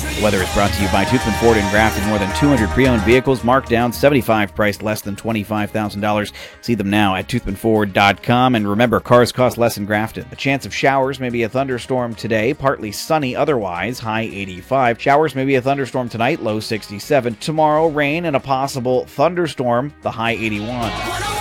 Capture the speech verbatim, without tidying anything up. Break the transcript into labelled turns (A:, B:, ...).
A: The weather is brought to you by Toothman Ford in Grafton. More than two hundred pre-owned vehicles marked down, seventy-five priced less than twenty-five thousand dollars. See them now at toothman ford dot com. And remember, cars cost less in Grafton. A chance of showers, maybe a thunderstorm today. Partly sunny otherwise, high eighty-five. Showers, maybe a thunderstorm tonight, low sixty-seven. Tomorrow, rain and a possible thunderstorm, the high eighty-one.